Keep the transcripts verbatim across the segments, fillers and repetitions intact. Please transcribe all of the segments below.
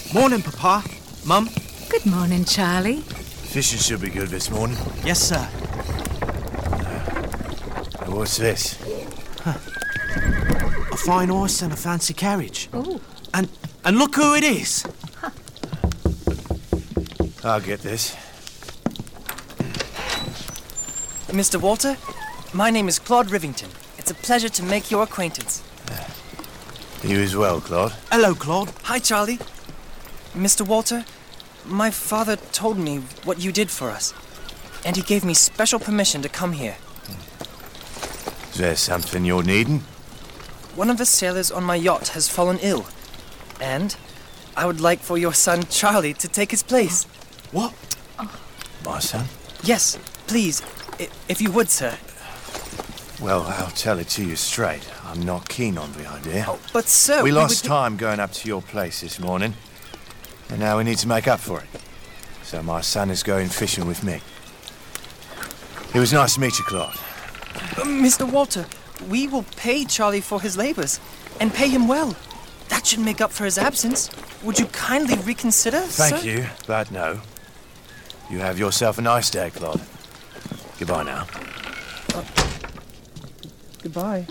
Morning, Papa. Mum. Good morning, Charlie. Fishing should be good this morning. Yes, sir. Uh, what's this? Huh. A fine horse and a fancy carriage. Oh. And and look who it is. Huh. I'll get this. Mister Walter, my name is Claude Rivington. It's a pleasure to make your acquaintance. Uh, you as well, Claude. Hello, Claude. Hi, Charlie. Mister Walter, my father told me what you did for us, and he gave me special permission to come here. Is there something you're needing? One of the sailors on my yacht has fallen ill, and I would like for your son, Charlie, to take his place. What? My son? Yes, please, I- if you would, sir. Well, I'll tell it to you straight. I'm not keen on the idea. Oh, but sir, we, we would... lost time going up to your place this morning, and now we need to make up for it. So my son is going fishing with me. It was nice to meet you, Claude. Uh, Mister Walter, we will pay Charlie for his labors, and pay him well. That should make up for his absence. Would you kindly reconsider, Thank sir? you, but no. You have yourself a nice day, Claude. Goodbye now. Uh, goodbye.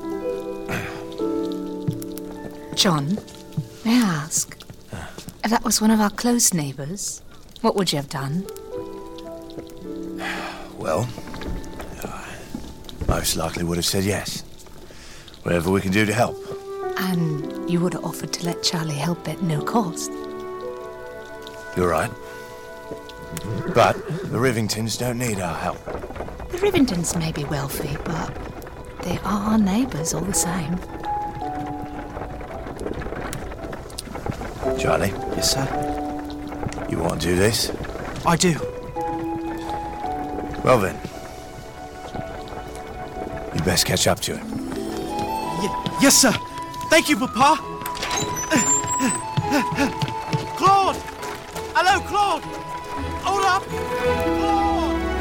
John, may I ask? If that was one of our close neighbours, what would you have done? Well, uh, most likely would have said yes. Whatever we can do to help. And you would have offered to let Charlie help at no cost. You're right. But the Rivingtons don't need our help. The Rivingtons may be wealthy, but they are our neighbours all the same. Charlie? Yes, sir? You want to do this? I do. Well then. You best catch up to him. Y- yes, sir. Thank you, Papa. Claude! Hello, Claude! Hold up! Claude!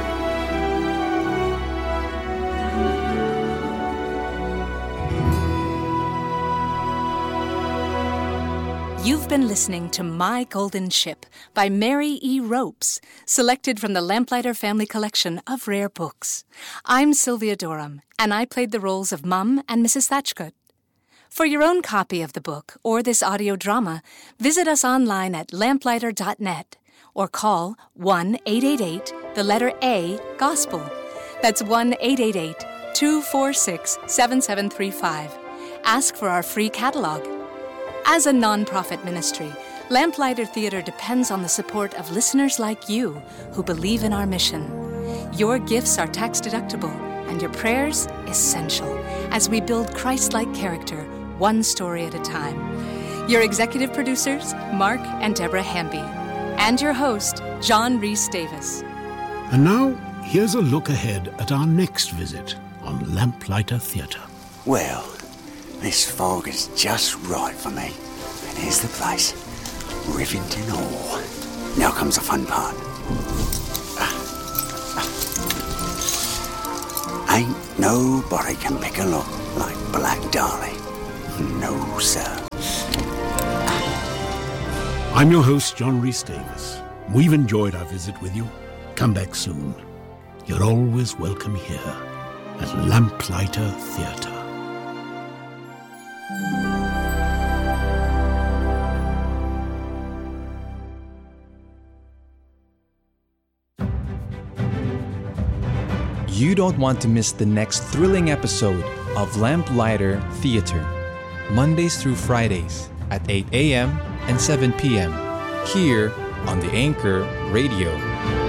You've been listening to My Golden Ship by Mary E. Ropes, selected from the Lamplighter Family Collection of rare books. I'm Sylvia Durham, and I played the roles of Mum and Missus Thatchgood. For your own copy of the book or this audio drama, visit us online at lamplighter dot net or call one eight eight eight, the letter A, Gospel. That's one eight eight eight, two four six, seven seven three five. Ask for our free catalog. As a non-profit ministry, Lamplighter Theatre depends on the support of listeners like you who believe in our mission. Your gifts are tax-deductible and your prayers essential as we build Christ-like character one story at a time. Your executive producers, Mark and Deborah Hamby. And your host, John Rhys Davis. And now, here's a look ahead at our next visit on Lamplighter Theatre. Well, this fog is just right for me. And here's the place. Rivington Hall. Now comes the fun part. Ain't nobody can pick a lock like Black Darley. No, sir. I'm your host, John Rhys Davis. We've enjoyed our visit with you. Come back soon. You're always welcome here at Lamplighter Theatre. You don't want to miss the next thrilling episode of Lamplighter Theatre, Mondays through Fridays at eight a.m. and seven p.m. here on the Anchor Radio.